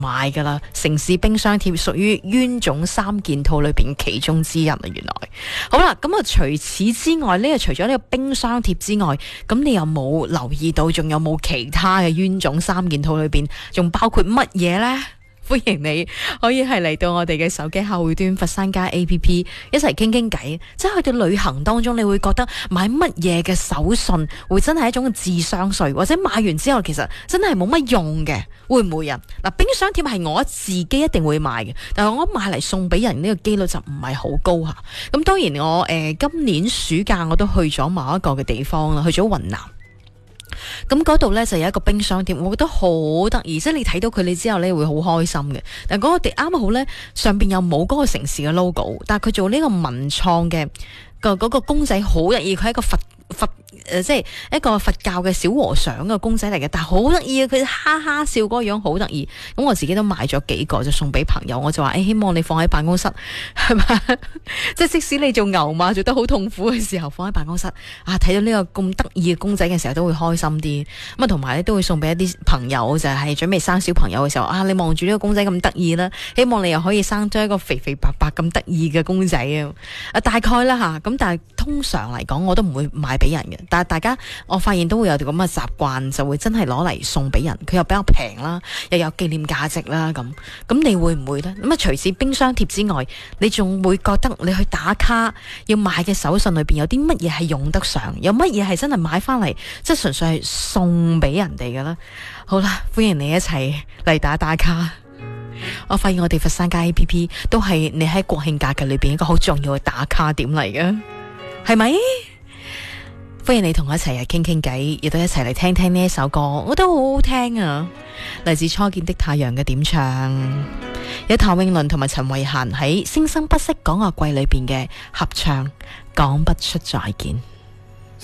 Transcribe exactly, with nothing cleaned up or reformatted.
買噶啦，城市冰箱貼屬於冤種三件套裏邊其中之一啊！原來好啦，咁啊除此之外呢，除咗呢個冰箱貼之外，咁你有冇留意到仲有冇其他嘅冤種三件套裏邊仲包括乜嘢呢？歡迎你可以係嚟到我哋嘅手機客戶端佛山家 A P P 一齊傾傾偈，即係去到旅行當中，你會覺得買乜嘢嘅手信會真係一種智商稅，或者買完之後其實真係冇乜用嘅，會唔會啊？嗱，冰箱貼係我自己一定會買嘅，但係我買嚟送俾人呢個機率就唔係好高吓。咁當然我誒、呃、今年暑假我都去咗某一個嘅地方啦，去咗雲南。咁嗰度呢，就有一個冰箱貼，我覺得好得意，即係你睇到佢你之後呢會好開心嘅。但係嗰個地啱好呢，上邊又冇嗰個城市嘅 logo， 但係佢做呢個文創嘅個嗰個公仔好得意，佢係一個佛佛誒、呃，即係一個佛教嘅小和尚嘅公仔嚟嘅，但係好得意啊！佢哈哈笑嗰個樣好得意。咁我自己都買咗幾個，就送俾朋友。我就話誒、欸，希望你放喺辦公室，係嘛？即係即使你做牛馬做得好痛苦嘅時候，放喺辦公室啊，睇到呢個咁得意嘅公仔嘅時候，都會開心啲。咁啊，同埋咧都會送俾一啲朋友，就係、是、準備生小朋友嘅時候啊，你望住呢個公仔咁得意啦，希望你又可以生咗一個肥肥白白咁得意嘅公仔啊！啊，大概啦吓，咁但係通常嚟講，我都唔會買俾人嘅。但係大家，我發現都會有啲咁嘅習慣，就會真係攞嚟送俾人，佢又比較平啦，又有紀念價值啦，咁咁你會唔會呢？咁啊，除此冰箱貼之外，你仲會覺得你去打卡要買嘅手信裏邊有啲乜嘢係用得上，有乜嘢係真係買翻嚟，即係純粹係送俾人哋嘅啦。好啦，歡迎你一齊嚟打打卡。我發現我哋佛山街 A P P 都係你喺國慶假期裏邊一個好重要嘅打卡點嚟嘅，係咪？歡迎你同我一齊嚟傾傾偈，亦都一齊嚟聽聽呢一首歌，我覺得好好聽啊！嚟自初見的太陽嘅點唱，有譚詠麟同埋陳慧嫻喺《聲生不息廣樂季》裏邊嘅合唱，講不出再見。